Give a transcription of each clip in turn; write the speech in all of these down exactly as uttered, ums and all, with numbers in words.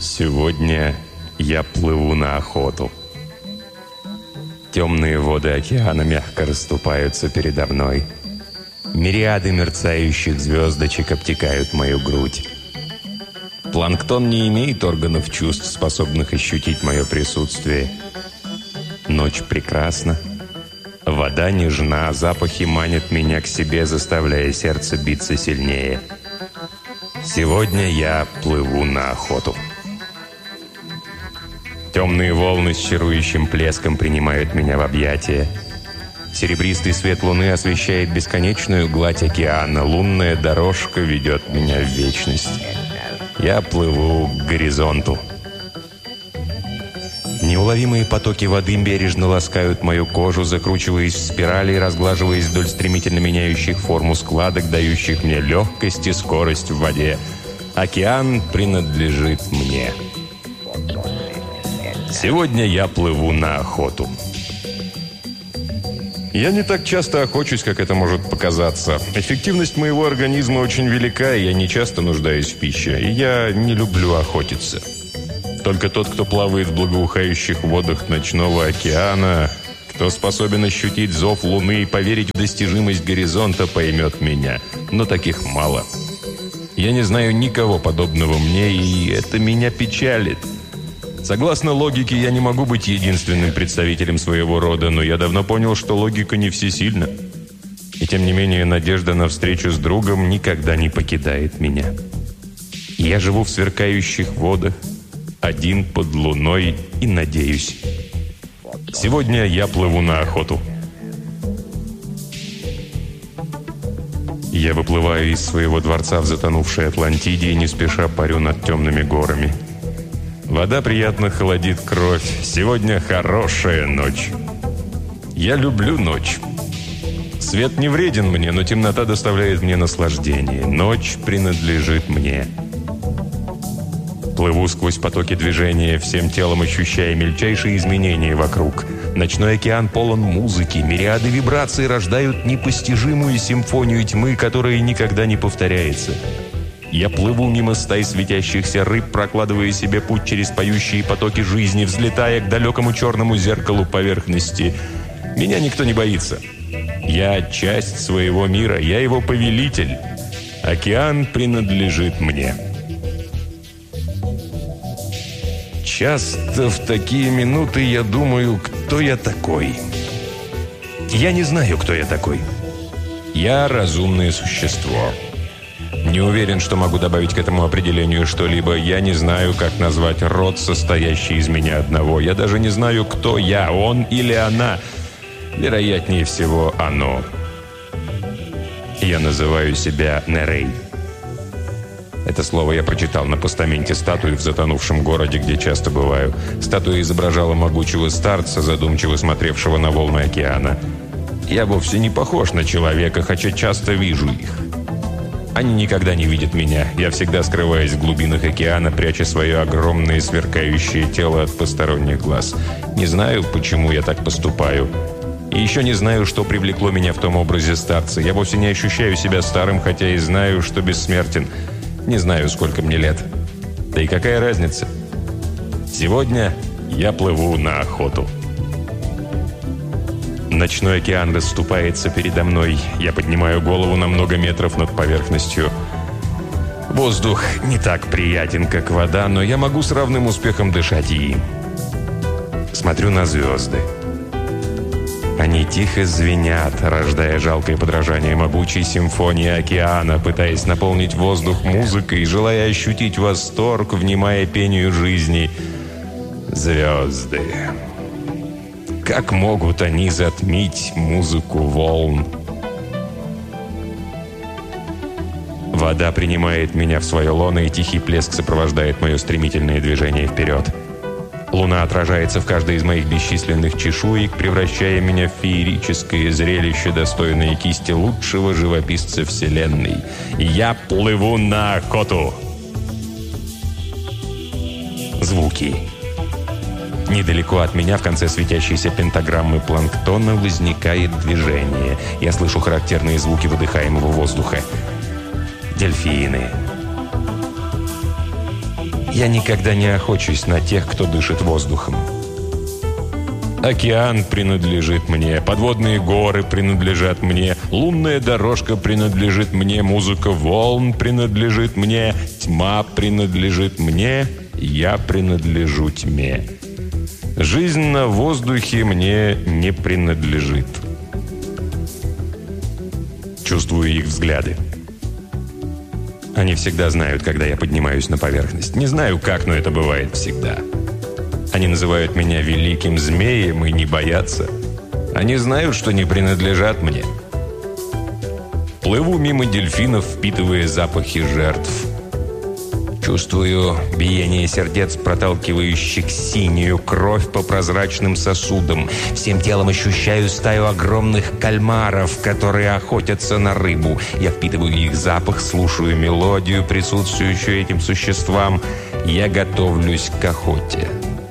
Сегодня я плыву на охоту. Темные воды океана мягко расступаются передо мной. Мириады мерцающих звездочек обтекают мою грудь. Планктон не имеет органов чувств, способных ощутить мое присутствие. Ночь прекрасна. Вода нежна, запахи манят меня к себе, заставляя сердце биться сильнее. Сегодня я плыву на охоту. Темные волны с чарующим плеском принимают меня в объятия. Серебристый свет луны освещает бесконечную гладь океана. Лунная дорожка ведет меня в вечность. Я плыву к горизонту. Неуловимые потоки воды бережно ласкают мою кожу, закручиваясь в спирали и разглаживаясь вдоль стремительно меняющих форму складок, дающих мне легкость и скорость в воде. Океан принадлежит мне. Сегодня я плыву на охоту. Я не так часто охочусь, как это может показаться. Эффективность моего организма очень велика, и я не часто нуждаюсь в пище. И я не люблю охотиться. Только тот, кто плавает в благоухающих водах ночного океана, кто способен ощутить зов луны и поверить в достижимость горизонта, поймет меня. Но таких мало. Я не знаю никого подобного мне, и это меня печалит. Согласно логике, я не могу быть единственным представителем своего рода, но я давно понял, что логика не всесильна. И тем не менее, надежда на встречу с другом никогда не покидает меня. Я живу в сверкающих водах, один под луной, и надеюсь. Сегодня я плыву на охоту. Я выплываю из своего дворца в затонувшей Атлантиде и не спеша парю над темными горами. Вода приятно холодит кровь. Сегодня хорошая ночь. Я люблю ночь. Свет не вреден мне, но темнота доставляет мне наслаждение. Ночь принадлежит мне. Плыву сквозь потоки движения, всем телом ощущая мельчайшие изменения вокруг. Ночной океан полон музыки. Мириады вибраций рождают непостижимую симфонию тьмы, которая никогда не повторяется. Я плыву мимо стай светящихся рыб, прокладывая себе путь через поющие потоки жизни, взлетая к далекому черному зеркалу поверхности. Меня никто не боится. Я часть своего мира, я его повелитель. Океан принадлежит мне. Часто в такие минуты я думаю, кто я такой. Я не знаю, кто я такой. Я разумное существо. Не уверен, что могу добавить к этому определению что-либо. Я не знаю, как назвать род, состоящий из меня одного. Я даже не знаю, кто я, он или она. Вероятнее всего, оно. Я называю себя Нерей. Это слово я прочитал на постаменте статуи в затонувшем городе, где часто бываю. Статуя изображала могучего старца, задумчиво смотревшего на волны океана. Я вовсе не похож на человека, хотя часто вижу их. Они никогда не видят меня. Я всегда скрываюсь в глубинах океана, пряча свое огромное сверкающее тело от посторонних глаз. Не знаю, почему я так поступаю. И еще не знаю, что привлекло меня в том образе старца. Я вовсе не ощущаю себя старым, хотя и знаю, что бессмертен. Не знаю, сколько мне лет. Да и какая разница? Сегодня я плыву на охоту. Ночной океан расступается передо мной. Я поднимаю голову на много метров над поверхностью. Воздух не так приятен, как вода, но я могу с равным успехом дышать и им. Смотрю на звезды. Они тихо звенят, рождая жалкое подражание могучей симфонии океана, пытаясь наполнить воздух музыкой, желая ощутить восторг, внимая пению жизни. Звезды. Как могут они затмить музыку волн? Вода принимает меня в свое лоно, и тихий плеск сопровождает мое стремительное движение вперед. Луна отражается в каждой из моих бесчисленных чешуек, превращая меня в феерическое зрелище, достойное кисти лучшего живописца Вселенной. Я плыву на охоту. Звуки. Недалеко от меня, в конце светящейся пентаграммы планктона, возникает движение. Я слышу характерные звуки выдыхаемого воздуха. Дельфины. Я никогда не охочусь на тех, кто дышит воздухом. Океан принадлежит мне, подводные горы принадлежат мне, лунная дорожка принадлежит мне, музыка волн принадлежит мне, тьма принадлежит мне, я принадлежу тьме. Жизнь на воздухе мне не принадлежит. Чувствую их взгляды. Они всегда знают, когда я поднимаюсь на поверхность. Не знаю, как, но это бывает всегда. Они называют меня великим змеем и не боятся. Они знают, что не принадлежат мне. Плыву мимо дельфинов, впитывая запахи жертв. Чувствую биение сердец, проталкивающих синюю кровь по прозрачным сосудам. Всем телом ощущаю стаю огромных кальмаров, которые охотятся на рыбу. Я впитываю их запах, слушаю мелодию, присутствующую этим существам. Я готовлюсь к охоте.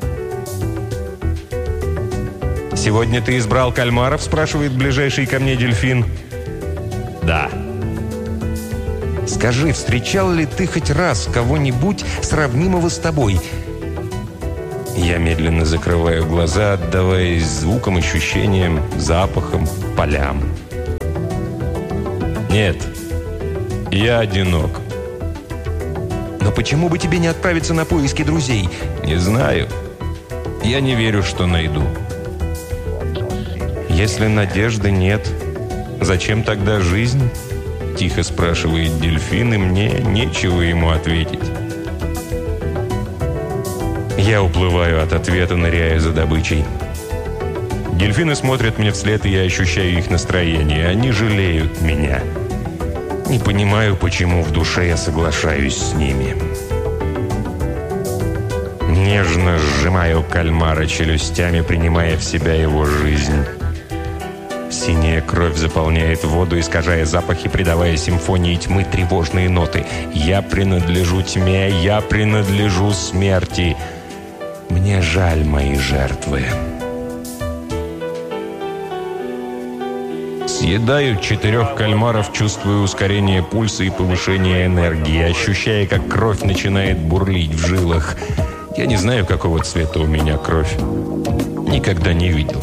«Сегодня ты избрал кальмаров?» – спрашивает ближайший ко мне дельфин. «Да». «Скажи, встречал ли ты хоть раз кого-нибудь сравнимого с тобой?» Я медленно закрываю глаза, отдаваясь звукам, ощущениям, запахам, полям. «Нет, я одинок». «Но почему бы тебе не отправиться на поиски друзей?» «Не знаю. Я не верю, что найду». «Если надежды нет, зачем тогда жизнь?» Тихо спрашивает дельфин, и мне нечего ему ответить. Я уплываю от ответа, ныряя за добычей. Дельфины смотрят мне вслед, и я ощущаю их настроение. Они жалеют меня. Не понимаю, почему в душе я соглашаюсь с ними. Нежно сжимаю кальмара челюстями, принимая в себя его жизнь. Синяя кровь заполняет воду, искажая запахи, придавая симфонии тьмы тревожные ноты. Я принадлежу тьме, я принадлежу смерти. Мне жаль мои жертвы. Съедаю четырех кальмаров, чувствуя ускорение пульса и повышение энергии, ощущая, как кровь начинает бурлить в жилах. Я не знаю, какого цвета у меня кровь. Никогда не видел.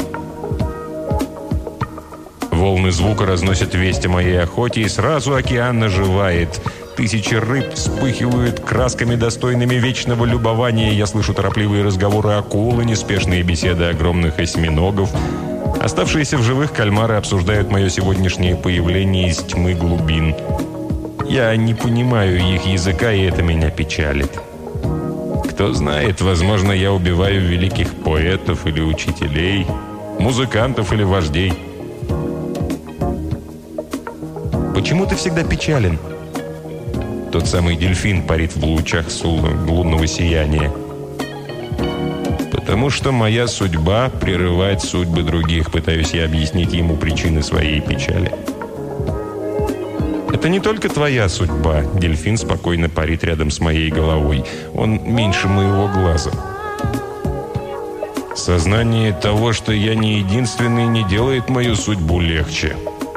Волны звука разносят весть о моей охоте, и сразу океан оживает. Тысячи рыб вспыхивают красками, достойными вечного любования. Я слышу торопливые разговоры акул и неспешные беседы огромных осьминогов. Оставшиеся в живых кальмары обсуждают мое сегодняшнее появление из тьмы глубин. Я не понимаю их языка, и это меня печалит. Кто знает, возможно, я убиваю великих поэтов или учителей, музыкантов или вождей. «Почему ты всегда печален?» Тот самый дельфин парит в лучах лунного сияния. «Потому что моя судьба — прерывать судьбы других», пытаюсь я объяснить ему причины своей печали. «Это не только твоя судьба», — дельфин спокойно парит рядом с моей головой. Он меньше моего глаза. «Сознание того, что я не единственный, не делает мою судьбу легче».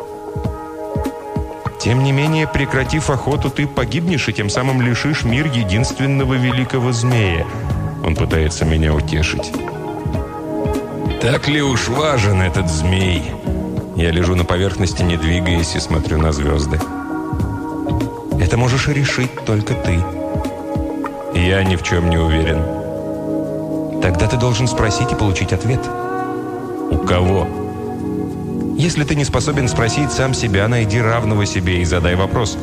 «Тем не менее, прекратив охоту, ты погибнешь и тем самым лишишь мир единственного великого змея». Он пытается меня утешить. «Так ли уж важен этот змей?» Я лежу на поверхности, не двигаясь, и смотрю на звезды. «Это можешь решить только ты». Я ни в чем не уверен. «Тогда ты должен спросить и получить ответ». «У кого?» «Если ты не способен спросить сам себя, найди равного себе и задай вопрос».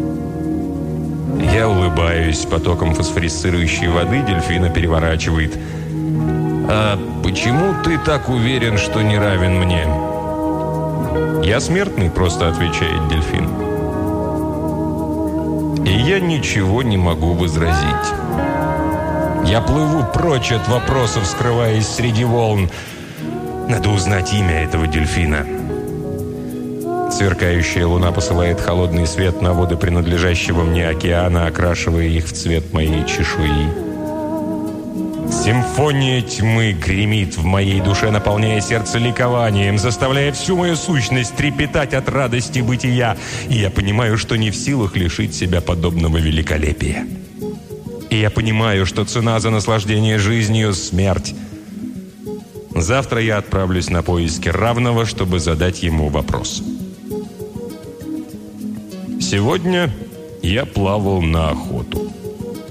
Я улыбаюсь. Потоком фосфорисцирующей воды дельфина переворачивает. «А почему ты так уверен, что не равен мне?» «Я смертный», — просто отвечает дельфин. И я ничего не могу возразить. Я плыву прочь от вопросов, скрываясь среди волн. Надо узнать имя этого дельфина. Сверкающая луна посылает холодный свет на воды принадлежащего мне океана, окрашивая их в цвет моей чешуи. Симфония тьмы гремит в моей душе, наполняя сердце ликованием, заставляя всю мою сущность трепетать от радости бытия. И я понимаю, что не в силах лишить себя подобного великолепия. И я понимаю, что цена за наслаждение жизнью – смерть. Завтра я отправлюсь на поиски равного, чтобы задать ему вопрос. Сегодня я плавал на охоту.